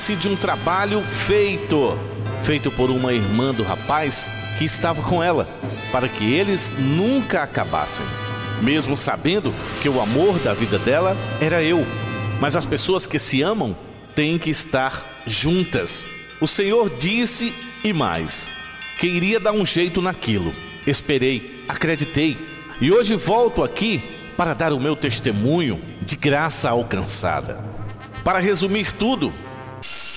tratasse de um trabalho feito por uma irmã do rapaz que estava com ela, para que eles nunca acabassem, mesmo sabendo que o amor da vida dela era eu. Mas as pessoas que se amam têm que estar juntas. O Senhor disse e mais, que iria dar um jeito naquilo. Esperei, acreditei, e hoje volto aqui para dar o meu testemunho de graça alcançada. Para resumir tudo,